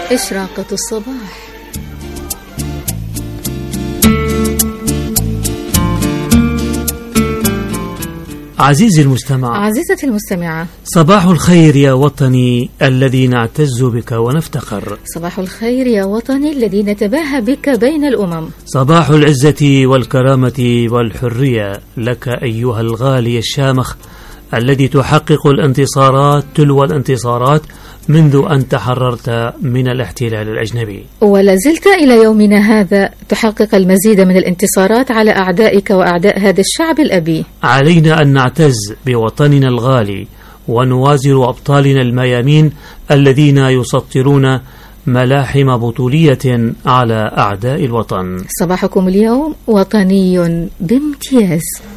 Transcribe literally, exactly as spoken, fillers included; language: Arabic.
إشراقة الصباح. عزيزي المستمع، عزيزتي المستمعة، صباح الخير يا وطني الذي نعتز بك ونفتخر. صباح الخير يا وطني الذي نتباهى بك بين الأمم. صباح العزة والكرامة والحرية لك أيها الغالي الشامخ الذي تحقق الانتصارات تلو الانتصارات منذ أن تحررت من الاحتلال الأجنبي، ولا زلت إلى يومنا هذا تحقق المزيد من الانتصارات على أعدائك وأعداء هذا الشعب الأبي. علينا أن نعتز بوطننا الغالي ونوازر أبطالنا الميامين الذين يسطرون ملاحم بطولية على أعداء الوطن. صباحكم اليوم وطني بامتياز.